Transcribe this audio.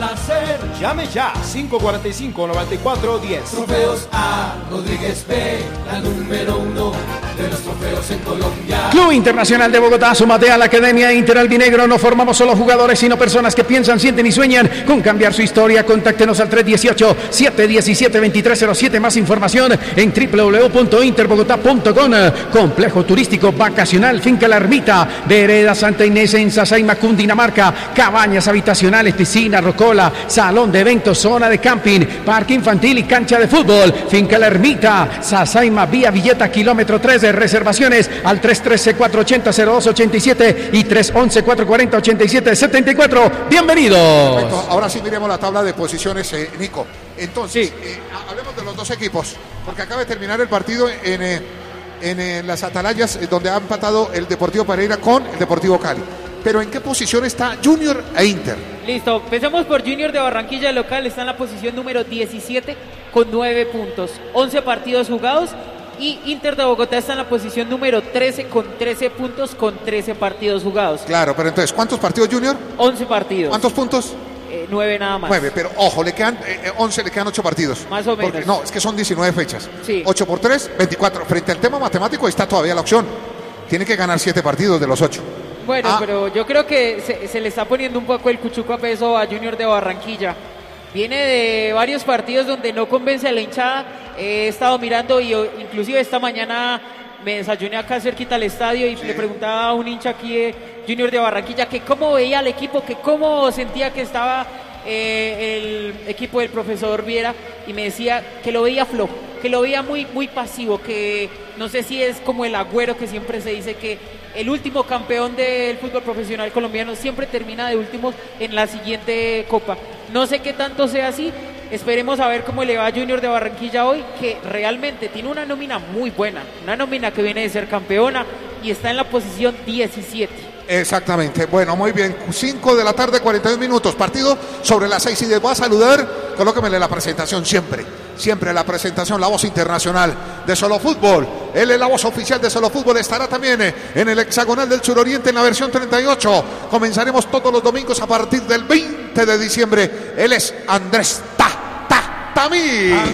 placer. Llame ya, 545-9410. Trofeos A. Rodríguez B, la número 1 de los trofeos en Colombia. Club Internacional de Bogotá, súmate a la Academia Inter Albinegro. No formamos solo jugadores, sino personas que piensan, sienten y sueñan con cambiar su historia. Contáctenos al 318-717-2307. Más información en www.interbogotá.com. Complejo turístico vacacional Finca La Ermita, Vereda Santa Inés en Sasaima, Cundinamarca. Cabañas habitacionales, piscina, rocola, salón de eventos, zona de camping, parque infantil y cancha de fútbol. Finca La Ermita, Sasaima, vía Villeta, kilómetro 3. De reservaciones al 313-480-0287 y 311-440-8774. Bienvenidos. Perfecto. Ahora sí miremos la tabla de posiciones, Nico. Entonces, sí. Hablemos de los dos equipos, porque acaba de terminar el partido en las Atalayas, donde ha empatado el Deportivo Pereira con el Deportivo Cali. Pero ¿en qué posición está Junior e Inter? Listo, empezamos por Junior de Barranquilla local, está en la posición número 17 con 9 puntos, 11 partidos jugados. Y Inter de Bogotá está en la posición número 13 con 13 puntos con 13 partidos jugados. Claro, pero entonces, ¿cuántos partidos Junior? 11 partidos. ¿Cuántos puntos? 9 nada más. 9, pero ojo, le quedan 11, le quedan 8 partidos. Más o menos. Porque, no, es que son 19 fechas. Sí. 8 por 3, 24. Frente al tema matemático está todavía la opción. Tiene que ganar 7 partidos de los 8. Bueno, pero yo creo que se le está poniendo un poco el cuchuco a peso a Junior de Barranquilla. Viene de varios partidos donde no convence a la hinchada. He estado mirando y inclusive esta mañana me desayuné acá cerquita al estadio y le preguntaba a un hincha aquí de Junior de Barranquilla que cómo veía al equipo, que cómo sentía que estaba el equipo del profesor Viera, y me decía que lo veía flojo, que lo veía muy, muy pasivo, que no sé si es como el Agüero, que siempre se dice que el último campeón del fútbol profesional colombiano siempre termina de último en la siguiente copa. No sé qué tanto sea así. Esperemos a ver cómo le va a Junior de Barranquilla hoy, que realmente tiene una nómina muy buena, una nómina que viene de ser campeona y está en la posición 17. Exactamente, bueno, muy bien, 5 de la tarde, 41 minutos, partido sobre las 6 y les voy a saludar, colóquemele la presentación siempre la presentación, la voz internacional de Solo Fútbol. Él es la voz oficial de Solo Fútbol, estará también en el hexagonal del Suroriente en la versión 38. Comenzaremos todos los domingos a partir del 20 de diciembre. Él es Andrés Tamí.